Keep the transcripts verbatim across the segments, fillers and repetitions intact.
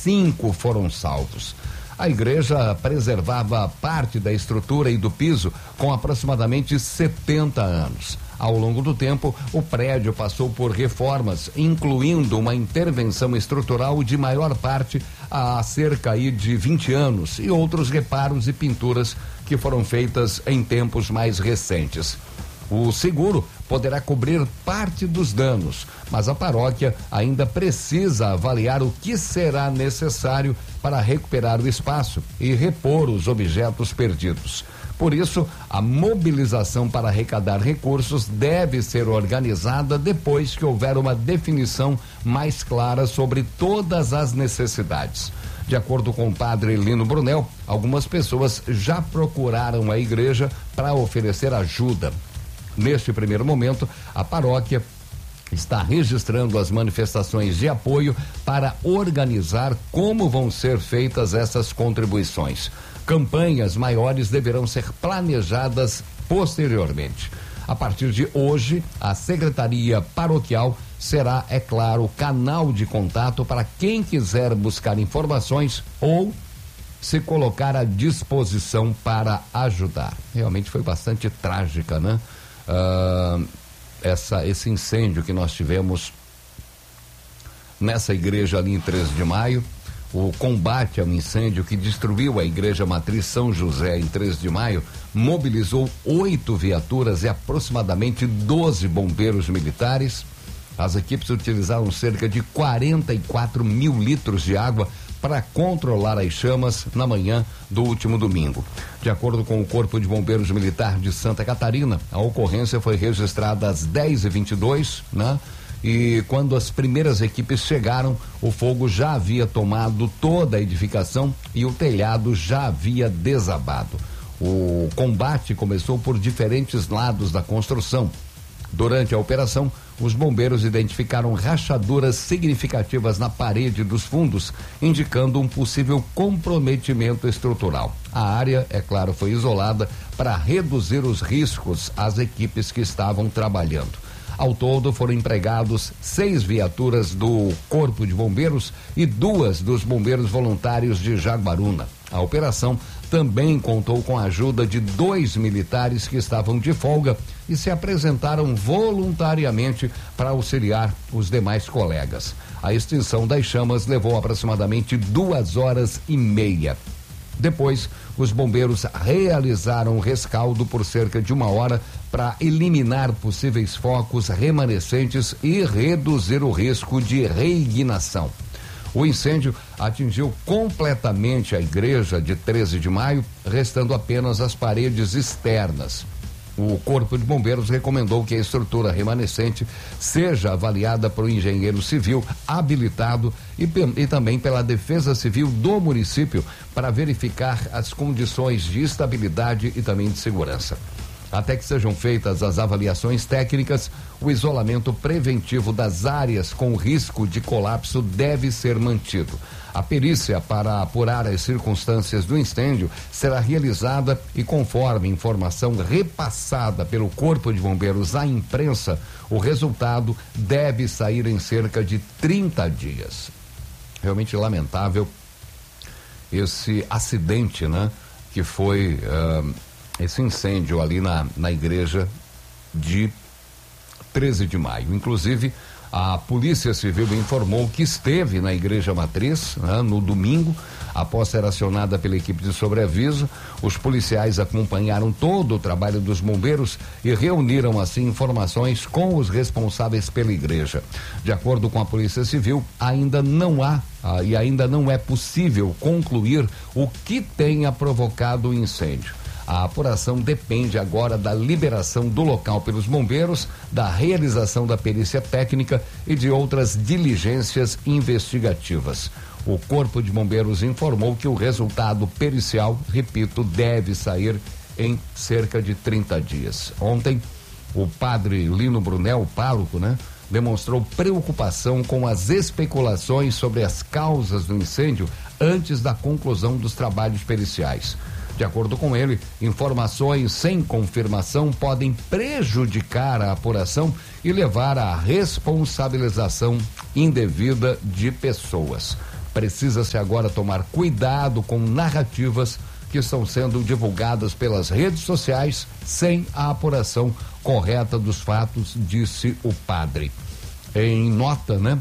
cinco foram salvos. A igreja preservava parte da estrutura e do piso com aproximadamente setenta anos. Ao longo do tempo, o prédio passou por reformas, incluindo uma intervenção estrutural de maior parte há cerca aí de vinte anos e outros reparos e pinturas que foram feitas em tempos mais recentes. O seguro poderá cobrir parte dos danos, mas a paróquia ainda precisa avaliar o que será necessário para recuperar o espaço e repor os objetos perdidos. Por isso, a mobilização para arrecadar recursos deve ser organizada depois que houver uma definição mais clara sobre todas as necessidades. De acordo com o padre Lino Brunel, algumas pessoas já procuraram a igreja para oferecer ajuda. Neste primeiro momento, a paróquia está registrando as manifestações de apoio para organizar como vão ser feitas essas contribuições. Campanhas maiores deverão ser planejadas posteriormente. A partir de hoje, a Secretaria Paroquial será, é claro, canal de contato para quem quiser buscar informações ou se colocar à disposição para ajudar. Realmente foi bastante trágica, né? Uh, essa, esse incêndio que nós tivemos nessa igreja ali em treze de maio, o combate ao incêndio que destruiu a igreja matriz São José em treze de maio, mobilizou oito viaturas e aproximadamente doze bombeiros militares. As equipes utilizaram cerca de quarenta e quatro mil litros de água para controlar as chamas na manhã do último domingo. De acordo com o Corpo de Bombeiros Militar de Santa Catarina, a ocorrência foi registrada às dez e vinte e dois, né? E quando as primeiras equipes chegaram, o fogo já havia tomado toda a edificação e o telhado já havia desabado. O combate começou por diferentes lados da construção. Durante a operação, os bombeiros identificaram rachaduras significativas na parede dos fundos, indicando um possível comprometimento estrutural. A área, é claro, foi isolada para reduzir os riscos às equipes que estavam trabalhando. Ao todo, foram empregados seis viaturas do Corpo de Bombeiros e duas dos bombeiros voluntários de Jaguaruna. A operação também contou com a ajuda de dois militares que estavam de folga e se apresentaram voluntariamente para auxiliar os demais colegas. A extinção das chamas levou aproximadamente duas horas e meia. Depois, os bombeiros realizaram o rescaldo por cerca de uma hora para eliminar possíveis focos remanescentes e reduzir o risco de reignição. O incêndio atingiu completamente a igreja de treze de maio, restando apenas as paredes externas. O Corpo de Bombeiros recomendou que a estrutura remanescente seja avaliada por um engenheiro civil habilitado e, e também pela Defesa Civil do município para verificar as condições de estabilidade e também de segurança. Até que sejam feitas as avaliações técnicas, o isolamento preventivo das áreas com risco de colapso deve ser mantido. A perícia para apurar as circunstâncias do incêndio será realizada e, conforme informação repassada pelo Corpo de Bombeiros à imprensa, o resultado deve sair em cerca de trinta dias. Realmente lamentável esse acidente, né? Que foi uh, esse incêndio ali na, na igreja de treze de maio. Inclusive, a Polícia Civil informou que esteve na Igreja Matriz, né, no domingo, após ser acionada pela equipe de sobreaviso. Os policiais acompanharam todo o trabalho dos bombeiros e reuniram assim informações com os responsáveis pela igreja. De acordo com a Polícia Civil, ainda não há ah, e ainda não é possível concluir o que tenha provocado o incêndio. A apuração depende agora da liberação do local pelos bombeiros, da realização da perícia técnica e de outras diligências investigativas. O Corpo de Bombeiros informou que o resultado pericial, repito, deve sair em cerca de trinta dias. Ontem, o padre Lino Brunel, pároco, né, demonstrou preocupação com as especulações sobre as causas do incêndio antes da conclusão dos trabalhos periciais. De acordo com ele, informações sem confirmação podem prejudicar a apuração e levar à responsabilização indevida de pessoas. Precisa-se agora tomar cuidado com narrativas que estão sendo divulgadas pelas redes sociais sem a apuração correta dos fatos, disse o padre. Em nota, né?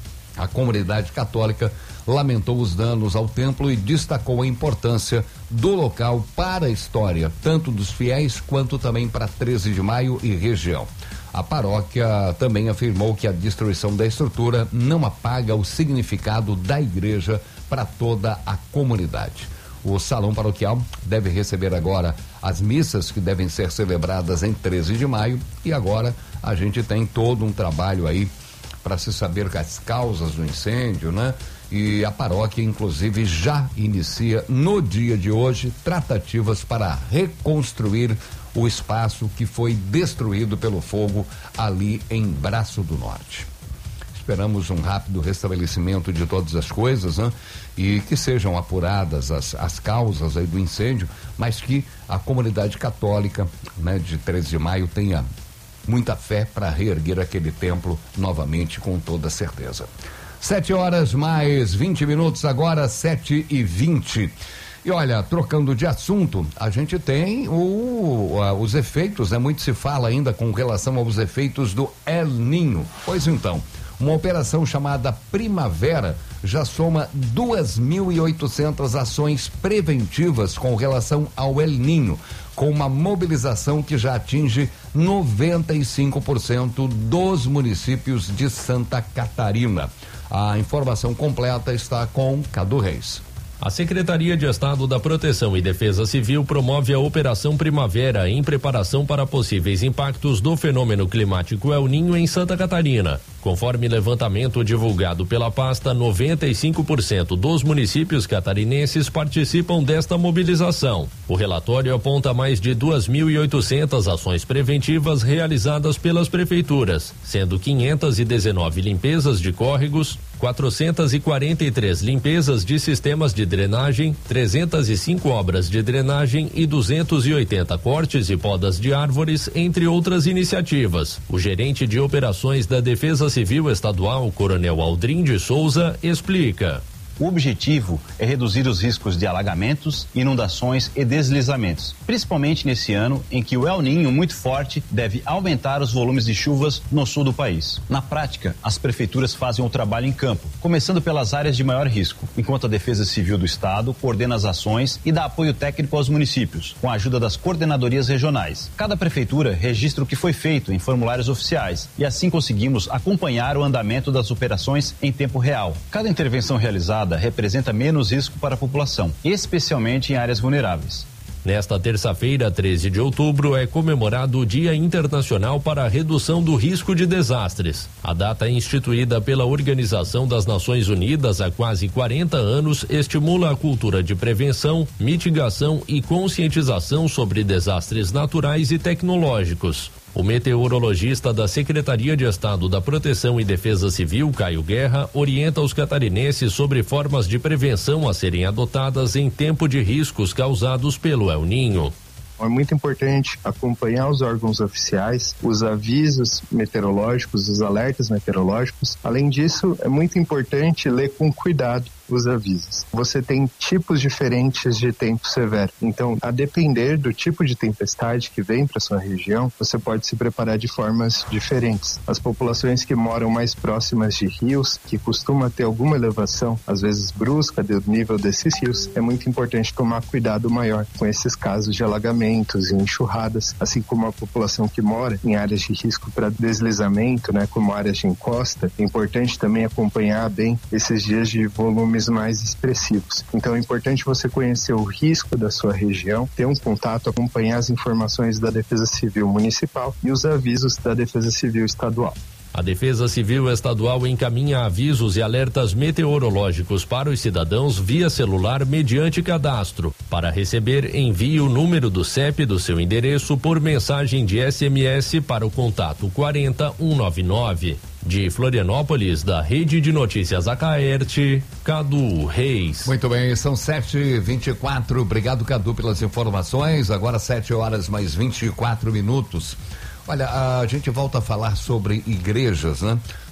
A comunidade católica lamentou os danos ao templo e destacou a importância do local para a história, tanto dos fiéis quanto também para treze de maio e região. A paróquia também afirmou que a destruição da estrutura não apaga o significado da igreja para toda a comunidade. O salão paroquial deve receber agora as missas que devem ser celebradas em treze de maio e agora a gente tem todo um trabalho aí para se saber as causas do incêndio, né? E a paróquia, inclusive, já inicia no dia de hoje tratativas para reconstruir o espaço que foi destruído pelo fogo ali em Braço do Norte. Esperamos um rápido restabelecimento de todas as coisas, né? E que sejam apuradas as, as causas aí do incêndio, mas que a comunidade católica, né, de treze de maio tenha muita fé para reerguer aquele templo novamente, com toda certeza. Sete horas mais vinte minutos, agora sete e vinte. E olha, trocando de assunto, a gente tem o, a, os efeitos, né? Muito se fala ainda com relação aos efeitos do El Ninho. Pois então, uma operação chamada Primavera já soma duas mil e oitocentas ações preventivas com relação ao El Ninho, com uma mobilização que já atinge noventa e cinco por cento dos municípios de Santa Catarina. A informação completa está com Cadu Reis. A Secretaria de Estado da Proteção e Defesa Civil promove a Operação Primavera em preparação para possíveis impactos do fenômeno climático El Ninho em Santa Catarina. Conforme levantamento divulgado pela pasta, noventa e cinco por cento dos municípios catarinenses participam desta mobilização. O relatório aponta mais de duas mil e oitocentas ações preventivas realizadas pelas prefeituras, sendo quinhentas e dezenove limpezas de córregos, quatrocentas e quarenta e três limpezas de sistemas de drenagem, trezentas e cinco obras de drenagem e duzentos e oitenta cortes e podas de árvores, entre outras iniciativas. O gerente de operações da Defesa Civil Estadual, Coronel Aldrin de Souza, explica. O objetivo é reduzir os riscos de alagamentos, inundações e deslizamentos, principalmente nesse ano em que o El Ninho muito forte deve aumentar os volumes de chuvas no sul do país. Na prática, as prefeituras fazem o trabalho em campo, começando pelas áreas de maior risco, enquanto a Defesa Civil do Estado coordena as ações e dá apoio técnico aos municípios, com a ajuda das coordenadorias regionais. Cada prefeitura registra o que foi feito em formulários oficiais e assim conseguimos acompanhar o andamento das operações em tempo real. Cada intervenção realizada representa menos risco para a população, especialmente em áreas vulneráveis. Nesta terça-feira, treze de outubro, é comemorado o Dia Internacional para a Redução do Risco de Desastres. A data instituída pela Organização das Nações Unidas há quase quarenta anos estimula a cultura de prevenção, mitigação e conscientização sobre desastres naturais e tecnológicos. O meteorologista da Secretaria de Estado da Proteção e Defesa Civil, Caio Guerra, orienta os catarinenses sobre formas de prevenção a serem adotadas em tempo de riscos causados pelo El Ninho. É muito importante acompanhar os órgãos oficiais, os avisos meteorológicos, os alertas meteorológicos. Além disso, é muito importante ler com cuidado os avisos. Você tem tipos diferentes de tempo severo. Então, a depender do tipo de tempestade que vem para sua região, você pode se preparar de formas diferentes. As populações que moram mais próximas de rios, que costumam ter alguma elevação, às vezes brusca, do nível desses rios, é muito importante tomar cuidado maior com esses casos de alagamentos e enxurradas, assim como a população que mora em áreas de risco para deslizamento, né, como áreas de encosta. É importante também acompanhar bem esses dias de volume mais expressivos. Então é importante você conhecer o risco da sua região, ter um contato, acompanhar as informações da Defesa Civil Municipal e os avisos da Defesa Civil Estadual. A Defesa Civil Estadual encaminha avisos e alertas meteorológicos para os cidadãos via celular mediante cadastro. Para receber, envie o número do C E P do seu endereço por mensagem de S M S para o contato quarenta, cento e noventa e nove. De Florianópolis, da Rede de Notícias Acaerte, Cadu Reis. Muito bem, são sete e vinte e quatro. Obrigado, Cadu, pelas informações. Agora sete horas mais vinte e quatro minutos. Olha, a gente volta a falar sobre igrejas, né?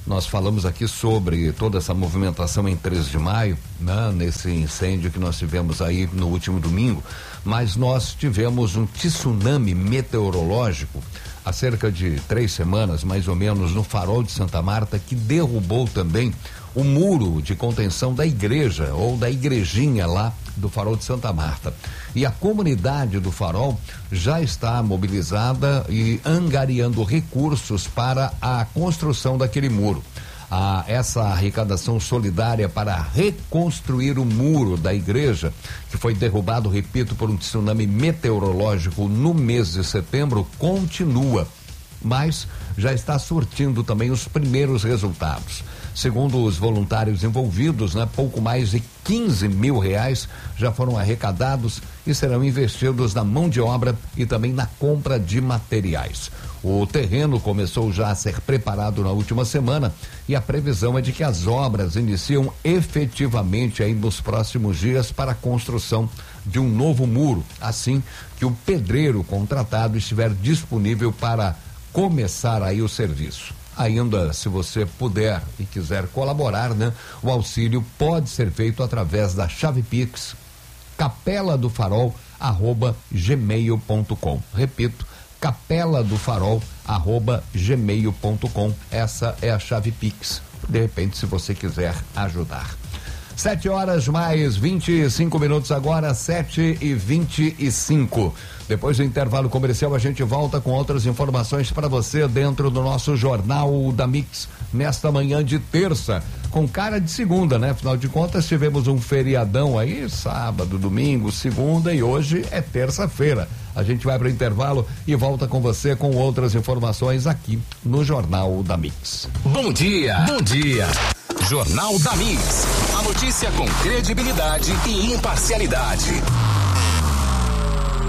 Nós falamos aqui sobre toda essa movimentação em três de maio, né? Nesse incêndio que nós tivemos aí no último domingo, mas nós tivemos um tsunami meteorológico há cerca de três semanas, mais ou menos, no Farol de Santa Marta, que derrubou também o muro de contenção da igreja, ou da igrejinha lá do Farol de Santa Marta. E a comunidade do Farol já está mobilizada e angariando recursos para a construção daquele muro. Ah, essa arrecadação solidária para reconstruir o muro da igreja, que foi derrubado, repito, por um tsunami meteorológico no mês de setembro, continua, mas já está surtindo também os primeiros resultados. Segundo os voluntários envolvidos, né, pouco mais de quinze mil reais já foram arrecadados e serão investidos na mão de obra e também na compra de materiais. O terreno começou já a ser preparado na última semana e a previsão é de que as obras iniciam efetivamente aí nos próximos dias para a construção de um novo muro, assim que o pedreiro contratado estiver disponível para começar aí o serviço. Ainda, se você puder e quiser colaborar, né? O auxílio pode ser feito através da chave Pix, capela do farol, arroba gmail ponto com. Repito, capela do farol, arroba gmail ponto com. Essa é a chave Pix. De repente, se você quiser ajudar. Sete horas mais vinte e cinco minutos agora, sete e vinte e cinco. Depois do intervalo comercial, a gente volta com outras informações para você dentro do nosso Jornal da Mix, nesta manhã de terça, com cara de segunda, né? Afinal de contas, tivemos um feriadão aí, sábado, domingo, segunda, e hoje é terça-feira. A gente vai para o intervalo e volta com você com outras informações aqui no Jornal da Mix. Bom dia, bom dia. Jornal da Mix. A notícia com credibilidade e imparcialidade.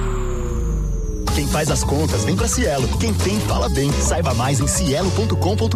Quem faz as contas vem pra Cielo. Quem tem, fala bem. Saiba mais em cielo ponto com ponto br.